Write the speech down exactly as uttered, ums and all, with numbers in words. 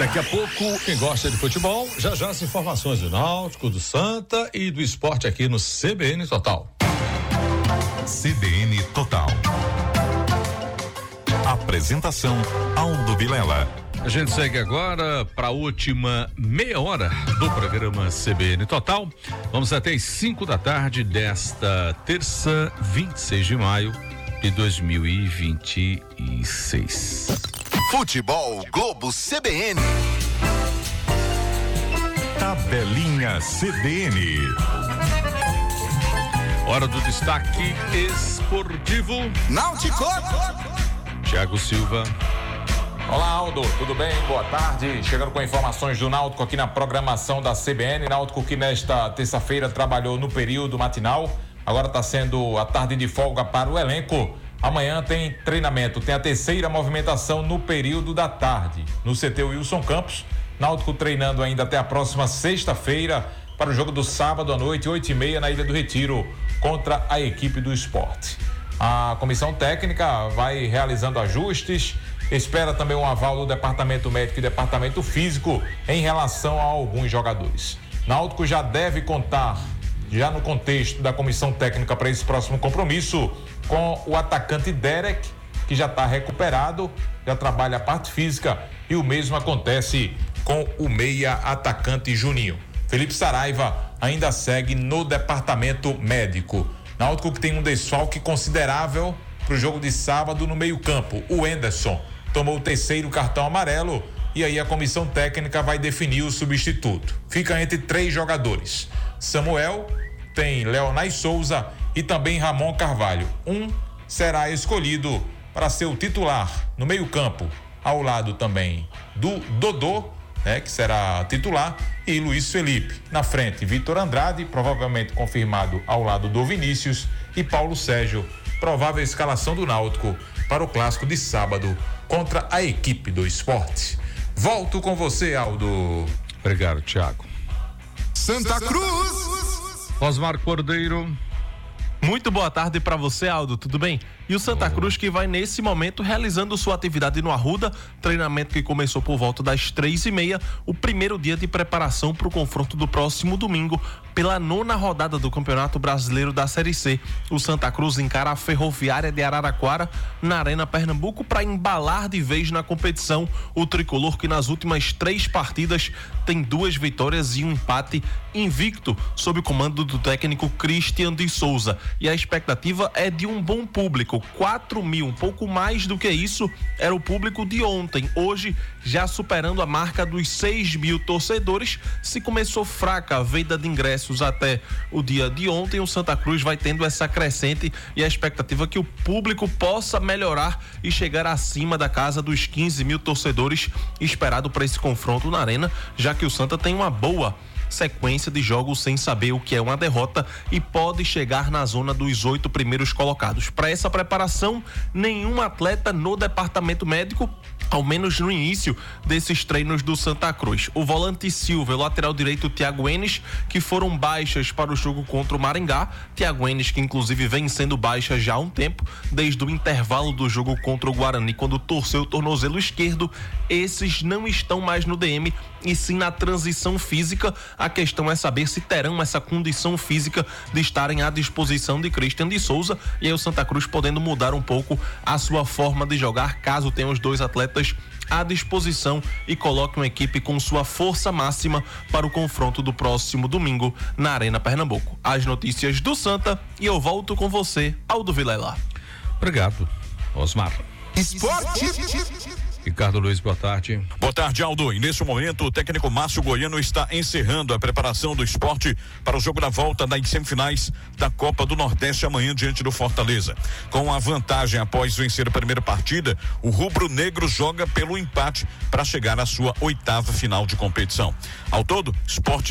Daqui a pouco, quem gosta de futebol, já já as informações do Náutico, do Santa e do esporte aqui no C B N Total. C B N Total. Apresentação Aldo Vilela. A gente segue agora para a última meia hora do programa C B N Total. Vamos até as cinco da tarde desta terça, vinte e seis de maio de dois mil e vinte e seis. Futebol Globo C B N. Tabelinha C B N. Hora do destaque esportivo. Náutico. Thiago Silva. Olá, Aldo, tudo bem? Boa tarde. Chegando com informações do Náutico aqui na programação da C B N. Náutico que nesta terça-feira trabalhou no período matinal. Agora está sendo a tarde de folga para o elenco. Amanhã tem treinamento, tem a terceira movimentação no período da tarde, no C T Wilson Campos. Náutico treinando ainda até a próxima sexta-feira para o jogo do sábado à noite, oito e meia, na Ilha do Retiro, contra a equipe do Sport. A comissão técnica vai realizando ajustes, espera também um aval do departamento médico e departamento físico em relação a alguns jogadores. Náutico já deve contar, já no contexto da comissão técnica para esse próximo compromisso, com o atacante Derek, que já está recuperado, já trabalha a parte física, e o mesmo acontece com o meia atacante Juninho. Felipe Saraiva ainda segue no departamento médico. Náutico que tem um desfalque considerável para o jogo de sábado no meio-campo. O Henderson tomou o terceiro cartão amarelo e aí a comissão técnica vai definir o substituto. Fica entre três jogadores. Samuel, tem Leonai Souza e também Ramon Carvalho. Um será escolhido para ser o titular no meio-campo, ao lado também do Dodô, né, que será titular, e Luiz Felipe. Na frente, Vitor Andrade, provavelmente confirmado ao lado do Vinícius, e Paulo Sérgio, provável escalação do Náutico para o clássico de sábado contra a equipe do Sport. Volto com você, Aldo. Obrigado, Thiago. Santa Cruz. Osmar Cordeiro. Muito boa tarde para você, Aldo, tudo bem? E o Santa Cruz que vai nesse momento realizando sua atividade no Arruda, treinamento que começou por volta das três e meia, o primeiro dia de preparação para o confronto do próximo domingo pela nona rodada do Campeonato Brasileiro da Série C. O Santa Cruz encara a Ferroviária de Araraquara na Arena Pernambuco para embalar de vez na competição o tricolor que nas últimas três partidas tem duas vitórias e um empate, invicto sob o comando do técnico Christian de Souza. E a expectativa é de um bom público, quatro mil, um pouco mais do que isso era o público de ontem. Hoje, já superando a marca dos seis mil torcedores. Se começou fraca a venda de ingressos até o dia de ontem, o Santa Cruz vai tendo essa crescente e a expectativa é que o público possa melhorar e chegar acima da casa dos quinze mil torcedores esperado para esse confronto na Arena, já que o Santa tem uma boa sequência de jogos sem saber o que é uma derrota e pode chegar na zona dos oito primeiros colocados. Para essa preparação, nenhum atleta no departamento médico, ao menos no início desses treinos do Santa Cruz. O volante Silva, o lateral direito Thiago Enes, que foram baixas para o jogo contra o Maringá. Thiago Enes, que inclusive vem sendo baixa já há um tempo, desde o intervalo do jogo contra o Guarani, quando torceu o tornozelo esquerdo. Esses não estão mais no D M e sim na transição física. A questão é saber se terão essa condição física de estarem à disposição de Christian de Souza, e aí o Santa Cruz podendo mudar um pouco a sua forma de jogar, caso tenha os dois atletas à disposição e coloque uma equipe com sua força máxima para o confronto do próximo domingo na Arena Pernambuco. As notícias do Santa, e eu volto com você, Aldo Vilela. Obrigado, Osmar. Esporte. Ricardo Luiz, boa tarde. Boa tarde, Aldo. E nesse momento, o técnico Márcio Goiano está encerrando a preparação do Sport para o jogo da volta das semifinais da Copa do Nordeste amanhã diante do Fortaleza. Com a vantagem após vencer a primeira partida, o rubro-negro joga pelo empate para chegar à sua oitava final de competição. Ao todo, Sport